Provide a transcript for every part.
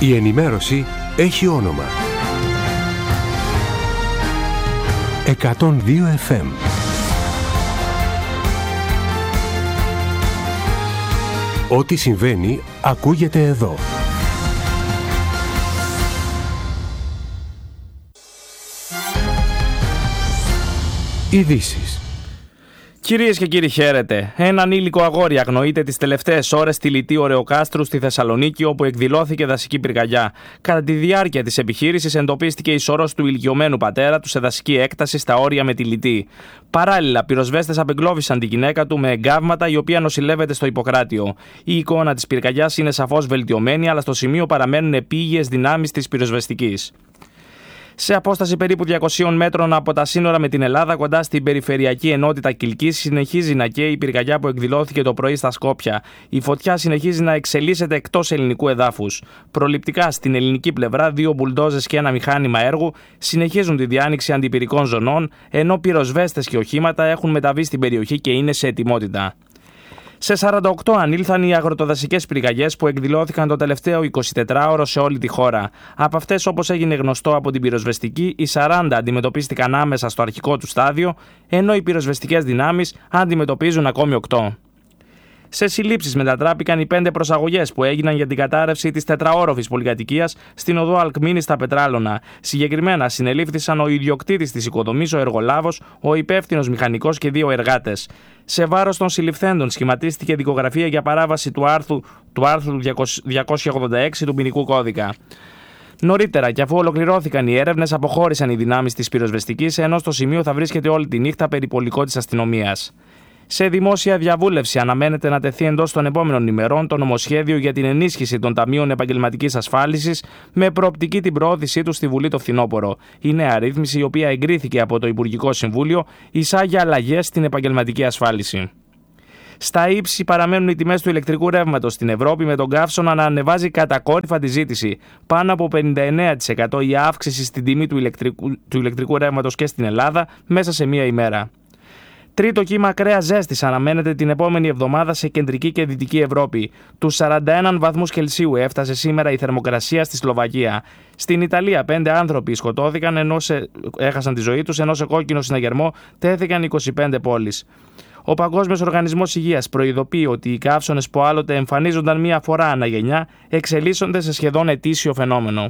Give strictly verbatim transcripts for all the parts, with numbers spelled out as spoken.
Η ενημέρωση έχει όνομα. εκατόν δύο εφ εμ. Ό,τι συμβαίνει ακούγεται εδώ. Ειδήσεις. Κυρίες και κύριοι, χαίρετε. Ένα ανήλικο αγόρι αγνοείται τις τελευταίες ώρες στη Λιτή Ωρεοκάστρου στη Θεσσαλονίκη, όπου εκδηλώθηκε δασική πυρκαγιά. Κατά τη διάρκεια της επιχείρησης εντοπίστηκε η σωρός του ηλικιωμένου πατέρα του σε δασική έκταση στα όρια με τη Λιτή. Παράλληλα, πυροσβέστες απεγκλώβησαν τη γυναίκα του με εγκάβματα, η οποία νοσηλεύεται στο Ιπποκράτιο. Η εικόνα της πυρκαγιάς είναι σαφώς βελτιωμένη, αλλά στο σημείο παραμένουν επίγειες δυνάμεις της πυροσβεστικής. Σε απόσταση περίπου διακοσίων μέτρων από τα σύνορα με την Ελλάδα, κοντά στην περιφερειακή ενότητα Κιλκής, συνεχίζει να καίει η πυρκαγιά που εκδηλώθηκε το πρωί στα Σκόπια. Η φωτιά συνεχίζει να εξελίσσεται εκτός ελληνικού εδάφους. Προληπτικά στην ελληνική πλευρά, δύο μπουλντόζες και ένα μηχάνημα έργου συνεχίζουν τη διάνοιξη αντιπυρικών ζωνών, ενώ πυροσβέστες και οχήματα έχουν μεταβεί στην περιοχή και είναι σε ετοιμότητα. Σε σαράντα οκτώ ανήλθαν οι αγροτοδασικές πυρκαγιές που εκδηλώθηκαν το τελευταίο εικοσιτετράωρο σε όλη τη χώρα. Από αυτές, όπως έγινε γνωστό από την πυροσβεστική, οι σαράντα αντιμετωπίστηκαν άμεσα στο αρχικό του στάδιο, ενώ οι πυροσβεστικές δυνάμεις αντιμετωπίζουν ακόμη οκτώ. Σε συλλήψεις μετατράπηκαν οι πέντε προσαγωγές που έγιναν για την κατάρρευση της τετραόροφης πολυκατοικίας στην οδό Αλκμήνη στα Πετράλωνα. Συγκεκριμένα συνελήφθησαν ο ιδιοκτήτης της οικοδομής, ο εργολάβος, ο υπεύθυνος μηχανικός και δύο εργάτες. Σε βάρος των συλληφθέντων σχηματίστηκε δικογραφία για παράβαση του άρθρου, του άρθρου διακόσια ογδόντα έξι του ποινικού κώδικα. Νωρίτερα, και αφού ολοκληρώθηκαν οι έρευνες, αποχώρησαν οι δυνάμεις της πυροσβεστικής, ενώ στο σημείο θα βρίσκεται όλη τη νύχτα περιπολικό της αστυνομίας. Σε δημόσια διαβούλευση αναμένεται να τεθεί εντός των επόμενων ημερών το νομοσχέδιο για την ενίσχυση των ταμείων επαγγελματικής ασφάλισης, με προοπτική την προώθησή του στη Βουλή το φθινόπωρο. Η νέα ρύθμιση, η οποία εγκρίθηκε από το Υπουργικό Συμβούλιο, εισάγει αλλαγές στην επαγγελματική ασφάλιση. Στα ύψη παραμένουν οι τιμές του ηλεκτρικού ρεύματος στην Ευρώπη, με τον καύσωνα να ανεβάζει κατακόρυφα τη ζήτηση. Πάνω από πενήντα εννέα τοις εκατό η αύξηση στην τιμή του ηλεκτρικού, του ηλεκτρικού ρεύματος και στην Ελλάδα μέσα σε μία ημέρα. Τρίτο κύμα ακραίας ζέστης αναμένεται την επόμενη εβδομάδα σε κεντρική και δυτική Ευρώπη. Τους σαράντα ένα βαθμούς Κελσίου έφτασε σήμερα η θερμοκρασία στη Σλοβακία. Στην Ιταλία, πέντε άνθρωποι σκοτώθηκαν, ενώ σε... έχασαν τη ζωή τους, ενώ σε κόκκινο συναγερμό τέθηκαν είκοσι πέντε πόλεις. Ο Παγκόσμιος Οργανισμός Υγείας προειδοποιεί ότι οι καύσωνες που άλλοτε εμφανίζονταν μία φορά ανά γενιά εξελίσσονται σε σχεδόν ετήσιο φαινόμενο.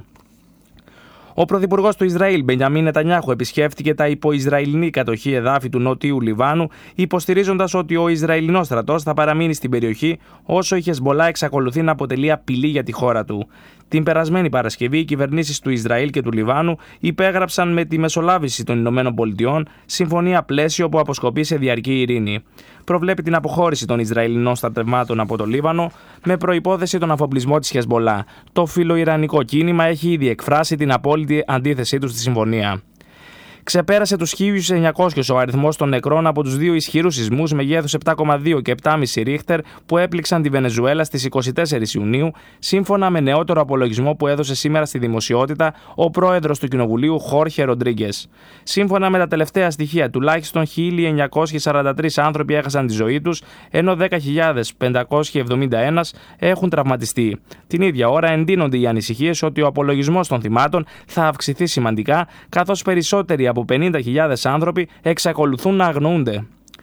Ο πρωθυπουργός του Ισραήλ, Μπενιαμίν Νετανιάχου, επισκέφτηκε τα υποϊσραηλινή κατοχή εδάφη του Νότιου Λιβάνου, υποστηρίζοντας ότι ο Ισραηλινός στρατός θα παραμείνει στην περιοχή όσο η Χεσμολά εξακολουθεί να αποτελεί απειλή για τη χώρα του. Την περασμένη Παρασκευή, οι κυβερνήσεις του Ισραήλ και του Λιβάνου υπέγραψαν με τη μεσολάβηση των Ηνωμένων Πολιτειών συμφωνία πλαίσιο που αποσκοπεί σε διαρκή ειρήνη. Προβλέπει την αποχώρηση των Ισραηλινών στρατευμάτων από το Λίβανο με προϋπόθεση τον αφοπλισμό της Χεσμολά. Το φιλοϊρανικό κίνημα έχει ήδη εκφράσει την απόλυτη αντίθεσή του στη συμφωνία. Ξεπέρασε τους χίλιους εννιακόσιους ο αριθμός των νεκρών από τους δύο ισχυρούς σεισμούς μεγέθους επτά κόμμα δύο και επτά κόμμα πέντε Ρίχτερ που έπληξαν τη Βενεζουέλα στις είκοσι τέσσερις Ιουνίου, σύμφωνα με νεότερο απολογισμό που έδωσε σήμερα στη δημοσιότητα ο πρόεδρος του Κοινοβουλίου, Χόρχε Ροντρίγκες. Σύμφωνα με τα τελευταία στοιχεία, τουλάχιστον χίλια εννιακόσιοι σαράντα τρεις άνθρωποι έχασαν τη ζωή τους, ενώ δέκα χιλιάδες πεντακόσιοι εβδομήντα ένα έχουν τραυματιστεί. Την ίδια ώρα εντείνονται οι ανησυχίες ότι ο απολογισμός των θυμάτων θα αυξηθεί σημαντικά, καθώς περισσότεροι από πενήντα χιλιάδες άνθρωποι εξακολουθούν να αγνοούνται.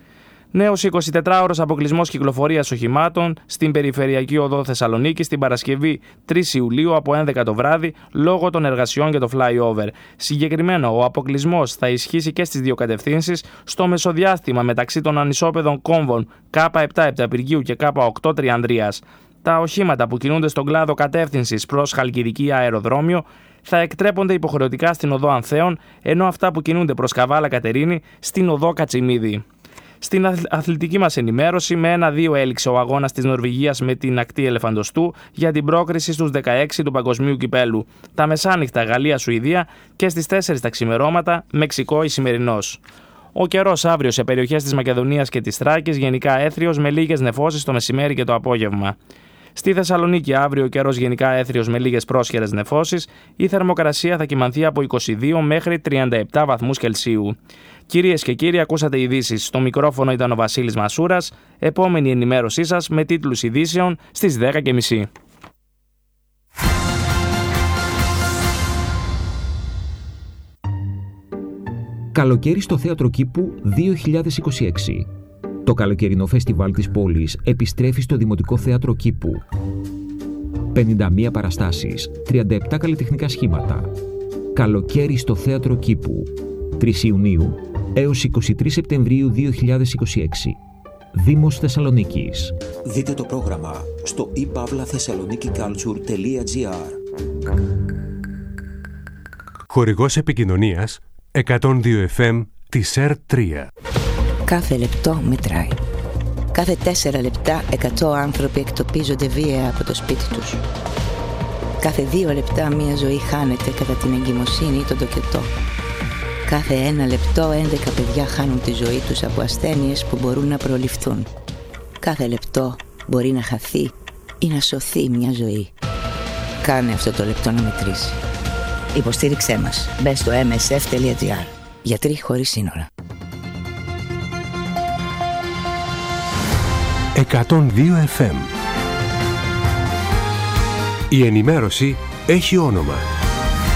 Νέος εικοσιτετράωρος αποκλεισμός κυκλοφορίας οχημάτων στην περιφερειακή οδό Θεσσαλονίκης την Παρασκευή τρεις Ιουλίου από έντεκα το βράδυ λόγω των εργασιών για το flyover. Συγκεκριμένα, ο αποκλεισμός θα ισχύσει και στις δύο κατευθύνσεις στο μεσοδιάστημα μεταξύ των ανισόπεδων κόμβων Κ επτά Επταπηργίου και Κ οκτώ Τριανδρίας. Τα οχήματα που κινούνται στον κλάδο κατεύθυνσης προς Χαλκιδική αεροδρόμιο θα εκτρέπονται υποχρεωτικά στην οδό Ανθέων, ενώ αυτά που κινούνται προς Καβάλα Κατερίνη στην οδό Κατσιμίδη. Στην αθλητική μας ενημέρωση, με ένα δύο έληξε ο αγώνας της Νορβηγίας με την ακτή Ελεφαντοστού για την πρόκριση στους δεκαέξι του Παγκοσμίου Κυπέλου. Τα μεσάνυχτα Γαλλία-Σουηδία και στις τέσσερις τα ξημερώματα Μεξικό-Ισημερινός. Ο καιρός αύριο σε περιοχές της Μακεδονίας και της Θράκης γενικά έθριος με λίγες νεφώσεις το μεσημέρι και το απόγευμα. Στη Θεσσαλονίκη αύριο ο καιρός γενικά έθριος με λίγες πρόσχερες νεφώσεις. Η θερμοκρασία θα κυμανθεί από είκοσι δύο μέχρι τριάντα επτά βαθμούς Κελσίου. Κυρίες και κύριοι, ακούσατε ειδήσεις. Στο μικρόφωνο ήταν ο Βασίλης Μασούρας. Επόμενη ενημέρωσή σας με τίτλους ειδήσεων στις δέκα και μισή. Καλοκαίρι στο Θέατρο Κήπου δύο χιλιάδες είκοσι έξι. Το καλοκαιρινό φεστιβάλ της πόλης επιστρέφει στο Δημοτικό Θέατρο Κήπου. πενήντα μία παραστάσεις, τριάντα επτά καλλιτεχνικά σχήματα. Καλοκαίρι στο Θέατρο Κήπου. τρεις Ιουνίου έως είκοσι τρεις Σεπτεμβρίου δύο χιλιάδες είκοσι έξι. Δήμος Θεσσαλονίκης. Δείτε το πρόγραμμα στο i pavla thessaloniki culture τελεία gr. Χορηγός επικοινωνίας εκατόν δύο εφ εμ της ΕΡ τρία. Κάθε λεπτό μετράει. Κάθε τέσσερα λεπτά εκατό άνθρωποι εκτοπίζονται βία από το σπίτι τους. Κάθε δύο λεπτά μία ζωή χάνεται κατά την εγκυμοσύνη ή τον τοκετό. Κάθε ένα λεπτό έντεκα παιδιά χάνουν τη ζωή τους από ασθένειες που μπορούν να προληφθούν. Κάθε λεπτό μπορεί να χαθεί ή να σωθεί μια ζωή. Κάνε αυτό το λεπτό να μετρήσει. Υποστήριξέ μας. Μπες στο εμ ες εφ τελεία τζι άρ. Γιατροί χωρίς σύνορα. εκατόν δύο εφ εμ. Η ενημέρωση έχει όνομα.